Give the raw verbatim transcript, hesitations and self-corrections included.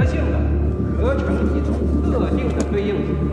性的合成几种特定的对应体。